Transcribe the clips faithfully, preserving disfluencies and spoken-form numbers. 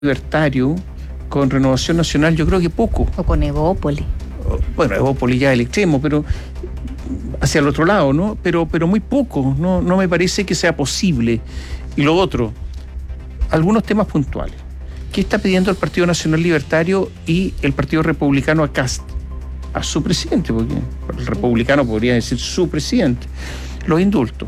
Libertario con Renovación Nacional, yo creo que poco. O con Evópoli. Bueno, Evópoli ya es el extremo, pero hacia el otro lado, ¿no? Pero, pero muy poco, no, no me parece que sea posible. Y lo otro, algunos temas puntuales. ¿Qué está pidiendo el Partido Nacional Libertario y el Partido Republicano a Kast? A su presidente, porque el republicano podría decir su presidente. Los indultos.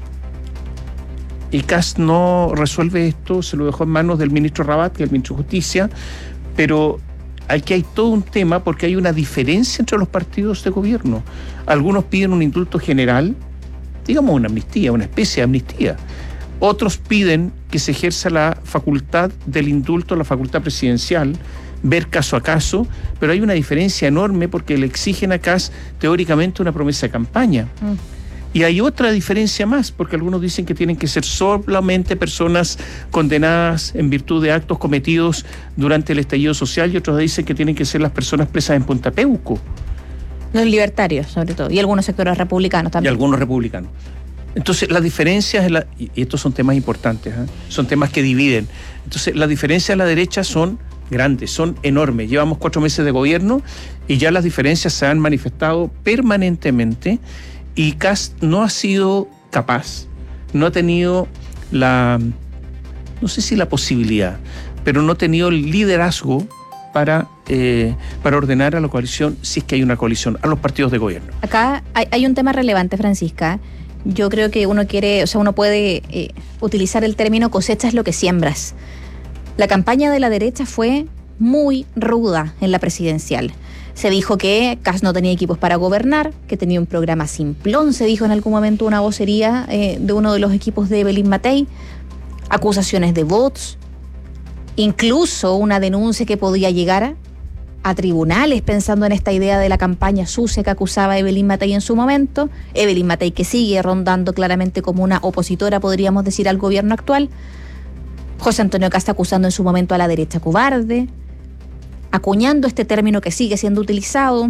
Y Kast no resuelve esto, se lo dejó en manos del ministro Rabat, que es el ministro de Justicia, pero aquí hay todo un tema porque hay una diferencia entre los partidos de gobierno. Algunos piden un indulto general, digamos una amnistía, una especie de amnistía. Otros piden que se ejerza la facultad del indulto, la facultad presidencial, ver caso a caso, pero hay una diferencia enorme porque le exigen a Kast teóricamente una promesa de campaña. Mm. Y hay otra diferencia más, porque algunos dicen que tienen que ser solamente personas condenadas en virtud de actos cometidos durante el estallido social, y otros dicen que tienen que ser las personas presas en Punta Peuco. Los libertarios, sobre todo, y algunos sectores republicanos también. Y algunos republicanos. Entonces, las diferencias, la, y estos son temas importantes, ¿eh? Son temas que dividen. Entonces, las diferencias a la derecha son grandes, son enormes. Llevamos cuatro meses de gobierno y ya las diferencias se han manifestado permanentemente. Y Kast no ha sido capaz, no ha tenido la, no sé si la posibilidad, pero no ha tenido el liderazgo para, eh, para ordenar a la coalición, si es que hay una coalición, a los partidos de gobierno. Acá hay, hay un tema relevante, Francisca. Yo creo que uno quiere, o sea, uno puede eh, utilizar el término cosechas lo que siembras. La campaña de la derecha fue muy ruda en la presidencial. Se dijo que Kast no tenía equipos para gobernar, que tenía un programa simplón, se dijo en algún momento una vocería eh, de uno de los equipos de Evelyn Matei, acusaciones de bots, incluso una denuncia que podía llegar a, a tribunales pensando en esta idea de la campaña sucia que acusaba a Evelyn Matei en su momento. Evelyn Matei que sigue rondando claramente como una opositora, podríamos decir, al gobierno actual. José Antonio Kast acusando en su momento a la derecha cobarde, acuñando este término que sigue siendo utilizado.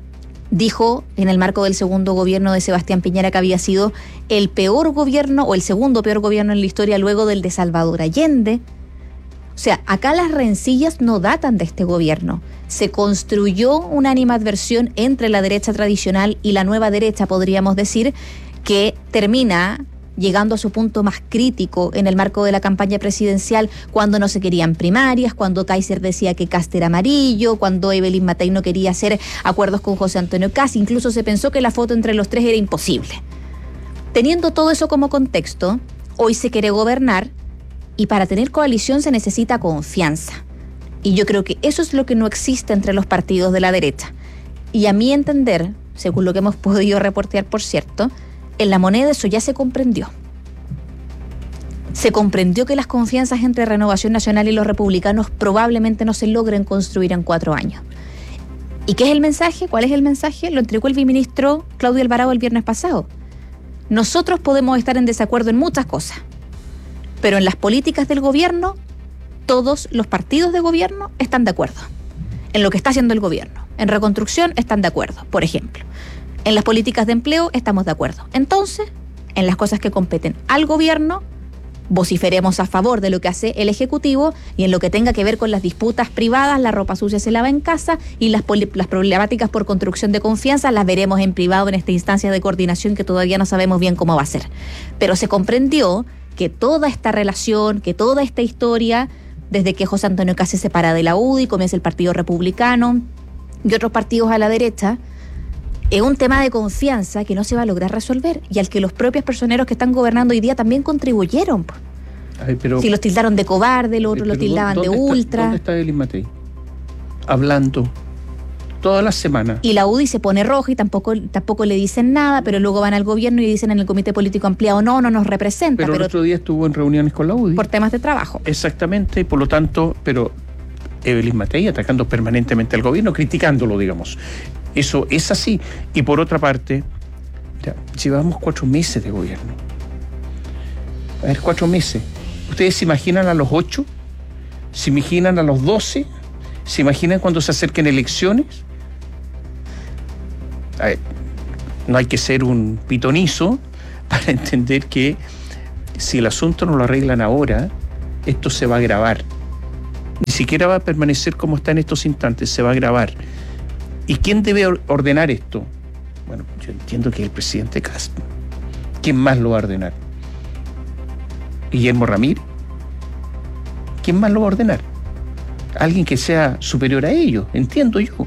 Dijo en el marco del segundo gobierno de Sebastián Piñera que había sido el peor gobierno o el segundo peor gobierno en la historia luego del de Salvador Allende. O sea, acá las rencillas no datan de este gobierno. Se construyó una animadversión entre la derecha tradicional y la nueva derecha, podríamos decir, que termina llegando a su punto más crítico en el marco de la campaña presidencial, cuando no se querían primarias, cuando Kaiser decía que Kast era amarillo, cuando Evelyn Matei no quería hacer acuerdos con José Antonio Kast, incluso se pensó que la foto entre los tres era imposible. Teniendo todo eso como contexto, hoy se quiere gobernar y para tener coalición se necesita confianza. Y yo creo que eso es lo que no existe entre los partidos de la derecha. Y a mi entender, según lo que hemos podido reportear, por cierto, en La Moneda eso ya se comprendió. Se comprendió que las confianzas entre Renovación Nacional y los republicanos probablemente no se logren construir en cuatro años. ¿Y qué es el mensaje? ¿Cuál es el mensaje? Lo entregó el viceministro Claudio Alvarado el viernes pasado. Nosotros podemos estar en desacuerdo en muchas cosas, pero en las políticas del gobierno, todos los partidos de gobierno están de acuerdo. En lo que está haciendo el gobierno. En reconstrucción están de acuerdo, por ejemplo. En las políticas de empleo estamos de acuerdo. Entonces, en las cosas que competen al gobierno, vociferemos a favor de lo que hace el Ejecutivo, y en lo que tenga que ver con las disputas privadas, la ropa sucia se lava en casa, y las, poli- las problemáticas por construcción de confianza las veremos en privado en esta instancia de coordinación que todavía no sabemos bien cómo va a ser. Pero se comprendió que toda esta relación, que toda esta historia, desde que José Antonio Kast se separa de la U D I, comienza el Partido Republicano y otros partidos a la derecha, es un tema de confianza que no se va a lograr resolver y al que los propios personeros que están gobernando hoy día también contribuyeron. Ay, pero, si los tildaron de cobarde, los otros los tildaban de ultra. ¿Dónde está Evelyn Matei? Hablando todas las semanas. Y la U D I se pone roja y tampoco, tampoco le dicen nada, pero luego van al gobierno y dicen en el Comité Político Ampliado, no, no nos representa. Pero, pero el otro día estuvo en reuniones con la U D I. Por temas de trabajo. Exactamente, y por lo tanto, pero Evelyn Matei atacando permanentemente al gobierno, criticándolo, digamos. Eso es así. Y por otra parte, ya, llevamos cuatro meses de gobierno. A ver, cuatro meses. ¿Ustedes se imaginan a los ocho? ¿Se imaginan a los doce? ¿Se imaginan cuando se acerquen elecciones? A ver, no hay que ser un pitonizo para entender que si el asunto no lo arreglan ahora, esto se va a agravar. Ni siquiera va a permanecer como está en estos instantes, se va a agravar. ¿Y quién debe ordenar esto? Bueno, yo entiendo que es el presidente Kast. ¿Quién más lo va a ordenar? ¿Guillermo Ramírez? ¿Quién más lo va a ordenar? Alguien que sea superior a ellos, entiendo yo.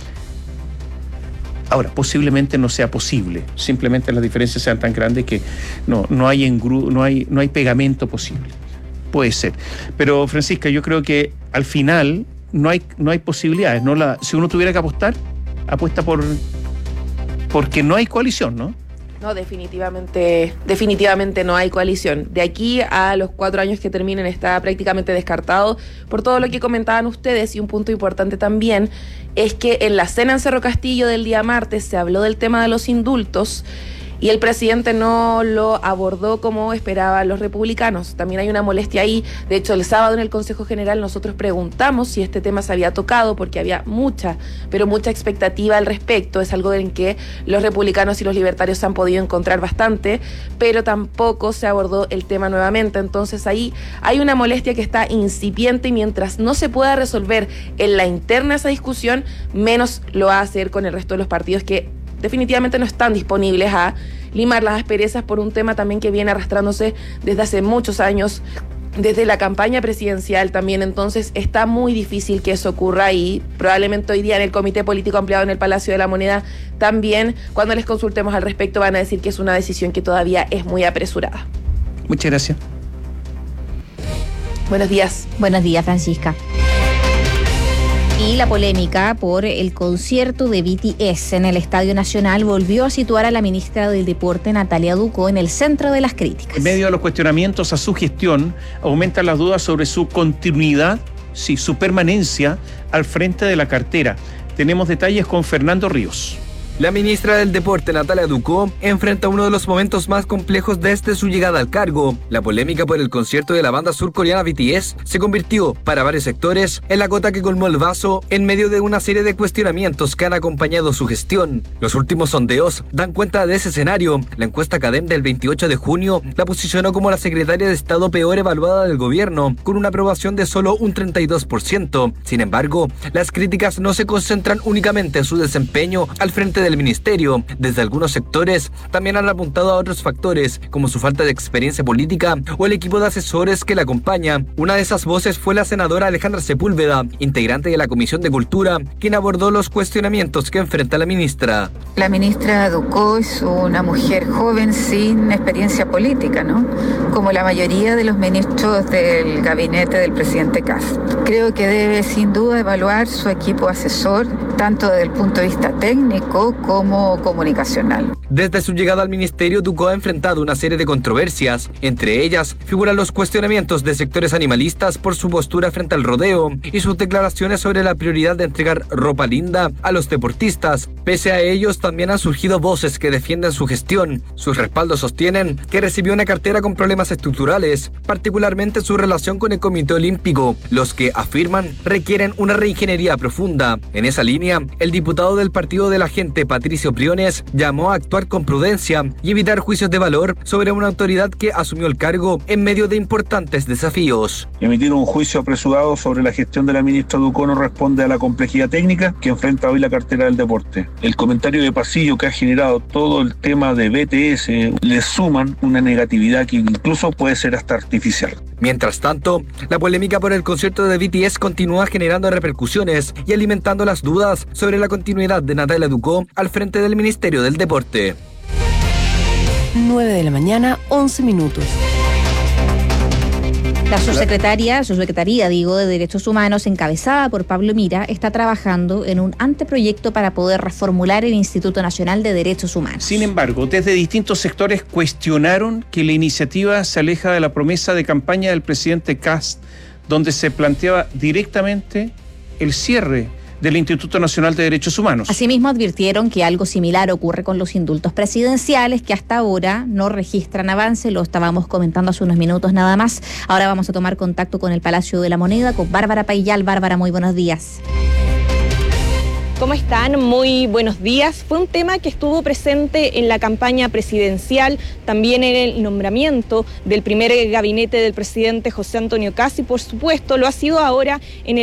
Ahora, posiblemente no sea posible, simplemente las diferencias sean tan grandes que no, no, hay, engru, no, hay, no hay pegamento posible. Puede ser. Pero, Francisca, yo creo que al final no hay, no hay posibilidades. ¿No? La, si uno tuviera que apostar, apuesta por porque no hay coalición, ¿no? No, definitivamente, definitivamente no hay coalición. De aquí a los cuatro años que terminen está prácticamente descartado por todo lo que comentaban ustedes, y un punto importante también es que en la cena en Cerro Castillo del día martes se habló del tema de los indultos y el presidente no lo abordó como esperaban los republicanos. También hay una molestia ahí. De hecho, el sábado en el Consejo General nosotros preguntamos si este tema se había tocado, porque había mucha, pero mucha expectativa al respecto. Es algo en que los republicanos y los libertarios se han podido encontrar bastante, pero tampoco se abordó el tema nuevamente. Entonces ahí hay una molestia que está incipiente, y mientras no se pueda resolver en la interna esa discusión, menos lo va a hacer con el resto de los partidos que definitivamente no están disponibles a limar las asperezas por un tema también que viene arrastrándose desde hace muchos años, desde la campaña presidencial también. Entonces está muy difícil que eso ocurra, y probablemente hoy día en el Comité Político Ampliado en el Palacio de la Moneda también, cuando les consultemos al respecto, van a decir que es una decisión que todavía es muy apresurada. Muchas gracias. Buenos días. Buenos días, Francisca. Y la polémica por el concierto de B T S en el Estadio Nacional volvió a situar a la ministra del Deporte, Natalia Ducó, en el centro de las críticas. En medio de los cuestionamientos a su gestión, aumentan las dudas sobre su continuidad, sí, su permanencia al frente de la cartera. Tenemos detalles con Fernando Ríos. La ministra del Deporte, Natalia Ducó, enfrenta uno de los momentos más complejos desde su llegada al cargo. La polémica por el concierto de la banda surcoreana B T S se convirtió, para varios sectores, en la gota que colmó el vaso en medio de una serie de cuestionamientos que han acompañado su gestión. Los últimos sondeos dan cuenta de ese escenario. La encuesta Cadem del veintiocho de junio la posicionó como la secretaria de Estado peor evaluada del gobierno, con una aprobación de solo un treinta y dos por ciento. Sin embargo, las críticas no se concentran únicamente en su desempeño al frente del ministerio. Desde algunos sectores también han apuntado a otros factores, como su falta de experiencia política o el equipo de asesores que la acompaña. Una de esas voces fue la senadora Alejandra Sepúlveda, integrante de la Comisión de Cultura, quien abordó los cuestionamientos que enfrenta la ministra. La ministra Ducó es una mujer joven sin experiencia política, ¿no? Como la mayoría de los ministros del gabinete del presidente Kast. Creo que debe sin duda evaluar su equipo asesor, tanto desde el punto de vista técnico como comunicacional. Desde su llegada al ministerio, Ducó ha enfrentado una serie de controversias. Entre ellas figuran los cuestionamientos de sectores animalistas por su postura frente al rodeo y sus declaraciones sobre la prioridad de entregar ropa linda a los deportistas. Pese a ellos, también han surgido voces que defienden su gestión. Sus respaldos sostienen que recibió una cartera con problemas estructurales, particularmente su relación con el Comité Olímpico, los que afirman requieren una reingeniería profunda. En esa línea, el diputado del Partido de la Gente, Patricio Briones, llamó a actuar con prudencia y evitar juicios de valor sobre una autoridad que asumió el cargo en medio de importantes desafíos. Emitir un juicio apresurado sobre la gestión de la ministra Ducó no responde a la complejidad técnica que enfrenta hoy la cartera del deporte. El comentario de pasillo que ha generado todo el tema de B T S le suman una negatividad que incluso puede ser hasta artificial. Mientras tanto, la polémica por el concierto de B T S continúa generando repercusiones y alimentando las dudas sobre la continuidad de Natalia Ducó al frente del Ministerio del Deporte. nueve de la mañana, once minutos. La subsecretaria, subsecretaría, digo, de Derechos Humanos, encabezada por Pablo Mira, está trabajando en un anteproyecto para poder reformular el Instituto Nacional de Derechos Humanos. Sin embargo, desde distintos sectores cuestionaron que la iniciativa se aleja de la promesa de campaña del presidente Kast, donde se planteaba directamente el cierre del Instituto Nacional de Derechos Humanos. Asimismo, advirtieron que algo similar ocurre con los indultos presidenciales, que hasta ahora no registran avance. Lo estábamos comentando hace unos minutos nada más. Ahora vamos a tomar contacto con el Palacio de la Moneda, con Bárbara Paillal. Bárbara, muy buenos días. ¿Cómo están? Muy buenos días. Fue un tema que estuvo presente en la campaña presidencial, también en el nombramiento del primer gabinete del presidente José Antonio Kast y por supuesto lo ha sido ahora en el